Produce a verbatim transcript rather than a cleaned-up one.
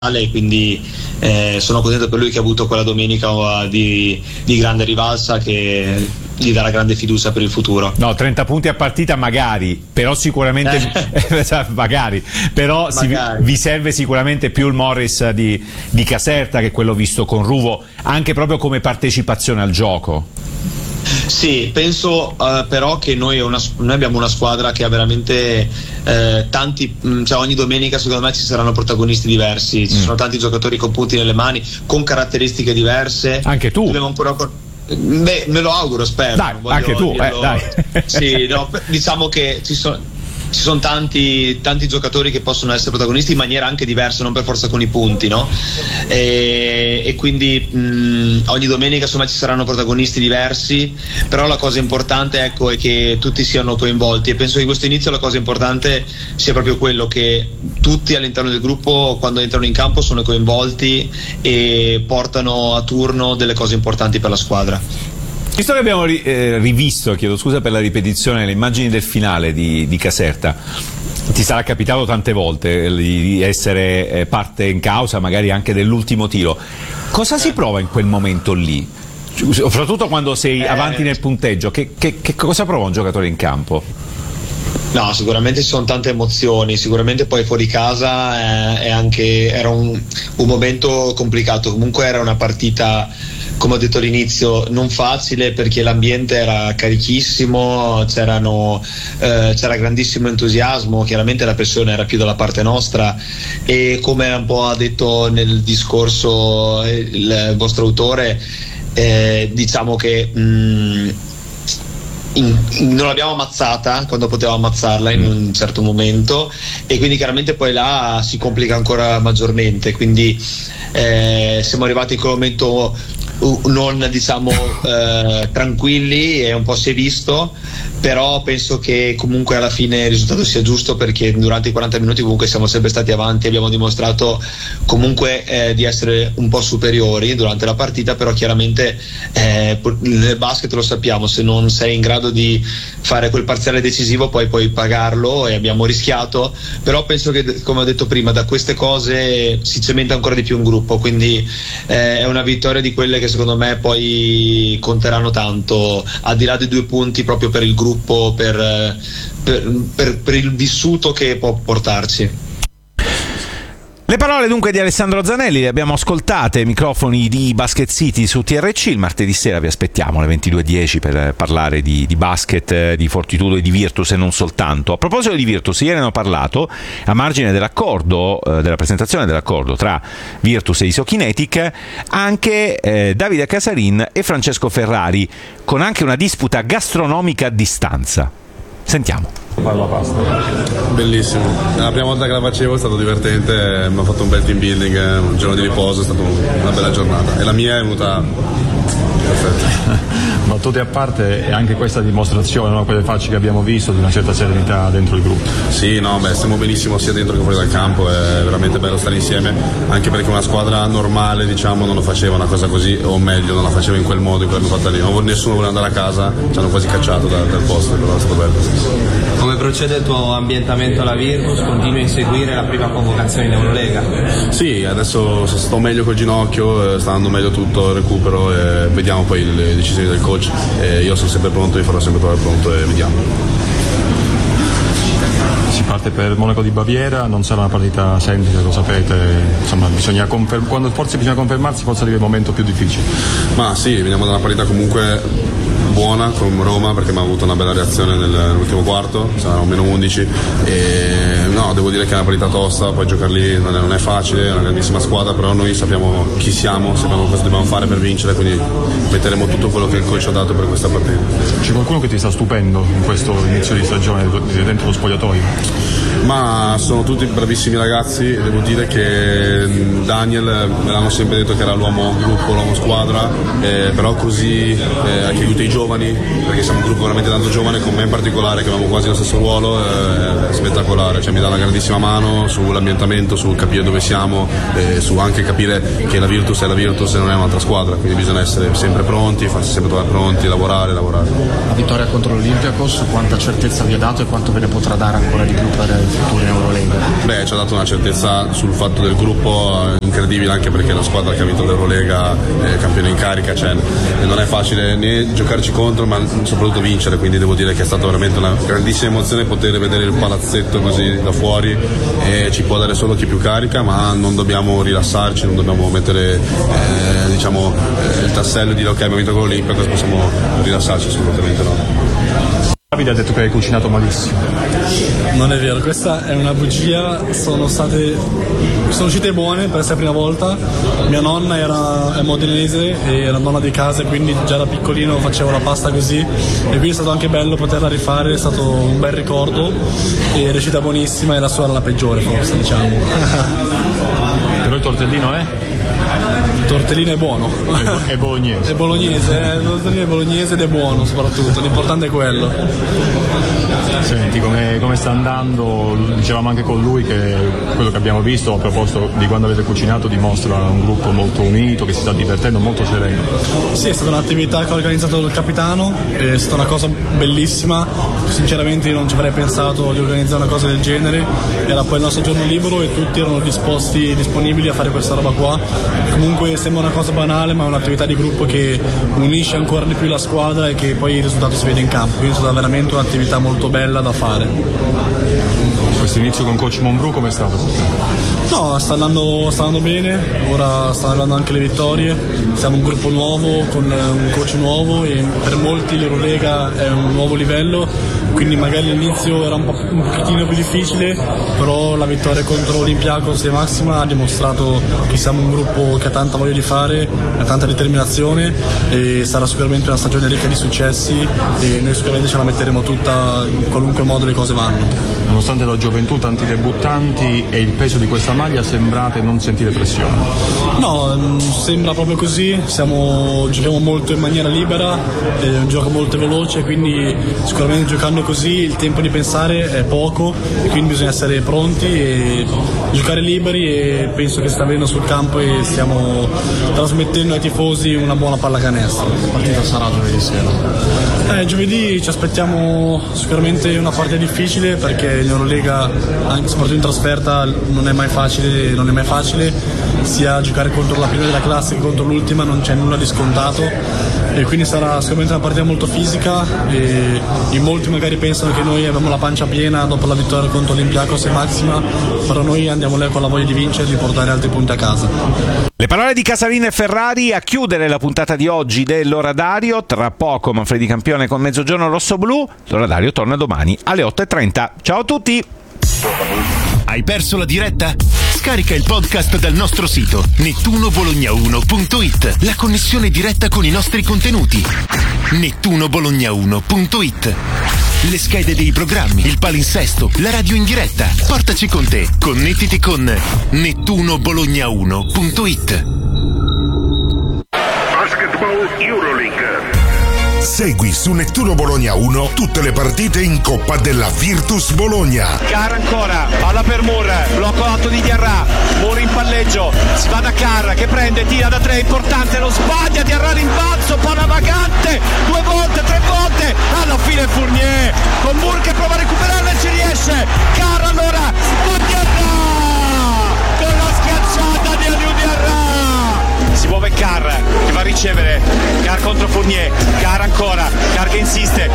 quindi eh, sono contento per lui che ha avuto quella domenica di, di grande rivalsa che gli darà grande fiducia per il futuro. No, trenta punti a partita magari, però sicuramente eh. magari, però magari. Si, vi serve sicuramente più il Morris di, di Caserta che quello visto con Ruvo, anche proprio come partecipazione al gioco. Sì, penso uh, però che noi, una, noi abbiamo una squadra che ha veramente eh, tanti, cioè ogni domenica secondo me ci saranno protagonisti diversi, ci mm. sono tanti giocatori con punti nelle mani, con caratteristiche diverse. Anche tu? Dobbiamo ancora... Beh, me lo auguro, spero. Dai, anche tu, eh, dai. Sì, no, diciamo che ci sono... ci sono tanti, tanti giocatori che possono essere protagonisti in maniera anche diversa, non per forza con i punti, no? E, e quindi mh, ogni domenica insomma ci saranno protagonisti diversi, però la cosa importante, ecco, è che tutti siano coinvolti, e penso che questo inizio la cosa importante sia proprio quello che tutti all'interno del gruppo quando entrano in campo sono coinvolti e portano a turno delle cose importanti per la squadra. Visto che abbiamo ri, eh, rivisto, chiedo scusa per la ripetizione, le immagini del finale di, di Caserta, ti sarà capitato tante volte di essere eh, parte in causa magari anche dell'ultimo tiro. Cosa si prova in quel momento lì? Soprattutto quando sei eh. avanti nel punteggio, che, che, che cosa prova un giocatore in campo? No, sicuramente ci sono tante emozioni, sicuramente poi fuori casa eh, è anche, era un, un momento complicato, comunque era una partita, come ho detto all'inizio, non facile perché l'ambiente era carichissimo, c'erano, eh, c'era grandissimo entusiasmo, chiaramente la pressione era più dalla parte nostra e come un po' ha detto nel discorso il vostro autore, eh, diciamo che mh, In, in, non l'abbiamo ammazzata quando potevamo ammazzarla in un certo momento e quindi chiaramente poi là si complica ancora maggiormente, quindi eh, siamo arrivati in quel momento uh, non diciamo eh, tranquilli e un po' si è visto, però penso che comunque alla fine il risultato sia giusto perché durante i quaranta minuti comunque siamo sempre stati avanti, abbiamo dimostrato comunque eh, di essere un po' superiori durante la partita, però chiaramente eh, nel basket lo sappiamo, se non sei in grado di fare quel parziale decisivo poi puoi pagarlo e abbiamo rischiato, però penso che come ho detto prima da queste cose si cementa ancora di più un gruppo, quindi eh, è una vittoria di quelle che secondo me poi conteranno tanto al di là dei due punti proprio per il gruppo, Per, per, per, per il vissuto che può portarci. Le parole dunque di Alessandro Zanelli le abbiamo ascoltate ai microfoni di Basket City su T R C. Il martedì sera vi aspettiamo alle ventidue e dieci per parlare di, di basket, di Fortitudo e di Virtus e non soltanto. A proposito di Virtus, ieri ne ho parlato a margine dell'accordo, eh, della presentazione dell'accordo tra Virtus e Isokinetic, anche eh, Davide Casarin e Francesco Ferrari, con anche una disputa gastronomica a distanza. Sentiamo. Parla pasta. Bellissimo, la prima volta che la facevo è stato divertente, mi ha fatto un bel team building, un giorno di riposo, è stata una bella giornata e la mia è venuta perfetta. Battute a parte, è anche questa dimostrazione, no? Quelle facce che abbiamo visto, di una certa serenità dentro il gruppo. Sì, no, beh, stiamo benissimo sia dentro che fuori dal campo, è veramente bello stare insieme, anche perché una squadra normale, diciamo, non lo faceva una cosa così, o meglio, non la faceva in quel modo in cui l'abbiamo fatta lì. Non, nessuno voleva andare a casa, ci hanno quasi cacciato dal, dal posto, però è stato bello. Come procede il tuo ambientamento alla Virtus? Continui a inseguire la prima convocazione in Eurolega? Sì, adesso sto meglio col ginocchio, sta andando meglio tutto il recupero e vediamo poi le decisioni del coach. E io sono sempre pronto, mi farò sempre trovare pronto e vediamo. Si parte per Monaco di Baviera, non sarà una partita semplice, lo sapete, insomma bisogna confer- quando forse bisogna confermarsi forse arriva il momento più difficile. Ma sì, veniamo da una partita comunque buona con Roma perché mi ha avuto una bella reazione nell'ultimo quarto, saranno meno undici e no, devo dire che è una partita tosta, poi giocare lì non è, non è facile, è una grandissima squadra, però noi sappiamo chi siamo, sappiamo cosa dobbiamo fare per vincere, quindi metteremo tutto quello che il coach ha dato per questa partita. C'è qualcuno che ti sta stupendo in questo inizio di stagione dentro lo spogliatoio? Ma sono tutti bravissimi ragazzi, devo dire che Daniel me l'hanno sempre detto che era l'uomo gruppo, l'uomo squadra, eh, però così eh, anche aiuta i giovani, perché siamo un gruppo veramente tanto giovane, con me in particolare che abbiamo quasi lo stesso ruolo, eh, è spettacolare, cioè mi dà una grandissima mano sull'ambientamento, sul capire dove siamo, eh, su anche capire che la Virtus è la Virtus e non è un'altra squadra, quindi bisogna essere sempre pronti, farsi sempre trovare pronti, lavorare, lavorare. La vittoria contro l'Olympiakos, quanta certezza vi ha dato e quanto ve ne potrà dare ancora di più per il futuro in Eurolega? Beh, ci ha dato una certezza sul fatto del gruppo incredibile, anche perché la squadra che ha vinto l'Eurolega è campione in carica, cioè non è facile né giocarci contro ma soprattutto vincere, quindi devo dire che è stata veramente una grandissima emozione poter vedere il palazzetto così da fuori, e ci può dare solo chi più carica, ma non dobbiamo rilassarci, non dobbiamo mettere eh, diciamo eh, il tassello e dire ok abbiamo vinto con l'Olimpia, cosa possiamo rilassarci, assolutamente no. Davide ha detto che hai cucinato malissimo. Non è vero, questa è una bugia, sono state sono uscite buone per essere la prima volta. Mia nonna era è modenese e era nonna di casa, quindi già da piccolino facevo la pasta così, e quindi è stato anche bello poterla rifare, è stato un bel ricordo e è riuscita buonissima, e la sua era la peggiore forse, diciamo. Però il tortellino è? Il tortellino è buono. È bolognese. È bolognese, eh, il tortellino è bolognese ed è buono soprattutto, l'importante è quello. Senti, come, come sta andando? Dicevamo anche con lui che quello che abbiamo visto a proposito di quando avete cucinato dimostra un gruppo molto unito, che si sta divertendo, molto sereno. Sì, è stata un'attività che ha organizzato il capitano, è stata una cosa bellissima, sinceramente io non ci avrei pensato di organizzare una cosa del genere, era poi il nostro giorno libero e tutti erano disposti, disponibili a fare questa roba qua. Comunque sembra una cosa banale, ma è un'attività di gruppo che unisce ancora di più la squadra e che poi il risultato si vede in campo, quindi è stata veramente un'attività molto bella da fare. Questo inizio con coach Monbrù come è stato? No, sta andando, sta andando bene, ora stanno arrivando anche le vittorie, siamo un gruppo nuovo con un coach nuovo e per molti l'Eurolega è un nuovo livello, quindi magari all'inizio era un, po', un pochettino più difficile, però la vittoria contro Olympiacos e Maxima ha dimostrato che siamo un gruppo che ha tanta voglia di fare, ha tanta determinazione, e sarà sicuramente una stagione ricca di successi e noi sicuramente ce la metteremo tutta in qualunque modo le cose vanno. Nonostante la gioventù, tanti debuttanti e il peso di questa maglia, sembrate non sentire pressione? No, sembra proprio così, siamo, giochiamo molto in maniera libera, è un gioco molto veloce, quindi sicuramente giocando così il tempo di pensare è poco e quindi bisogna essere pronti e giocare liberi, e penso che sta avvenendo sul campo e stiamo trasmettendo ai tifosi una buona pallacanestro. La partita sarà giovedì sera. Eh, giovedì ci aspettiamo sicuramente una partita difficile, perché in Eurolega, anche soprattutto in trasferta, non è mai facile, non è mai facile, sia giocare contro la prima della classe che contro l'ultima, non c'è nulla di scontato, e quindi sarà sicuramente una partita molto fisica, e in molti magari pensano che noi abbiamo la pancia piena dopo la vittoria contro Olympiacos e Maxima, però noi andiamo lì con la voglia di vincere e di portare altri punti a casa. Le parole di Casalino e Ferrari a chiudere la puntata di oggi dell'Oradario. Tra poco Manfredi Campione con Mezzogiorno Rossoblu. L'Oradario torna domani alle otto e trenta. Ciao a tutti! Hai perso la diretta? Scarica il podcast dal nostro sito nettuno bologna uno punto it. La connessione diretta con i nostri contenuti. nettuno bologna uno punto it. Le schede dei programmi, il palinsesto, la radio in diretta. Portaci con te. Connettiti con nettuno bologna uno punto it. Basketball Euroleague. Segui su Nettuno Bologna uno tutte le partite in Coppa della Virtus Bologna. Carra ancora, palla per Moore, blocco alto di Diarra, Moore in palleggio, si va da Carra che prende, tira da tre, importante, lo sbaglia, Diarra rimbalzo, palla vagante, due volte, tre volte, alla fine Fournier, con Moore che prova a recuperarla e ci riesce, Carra allora, con Diarra, con la schiacciata di Aliou Diarra. Si muove Carr che va a ricevere, Carr contro Fournier, Carr ancora, Carr che insiste,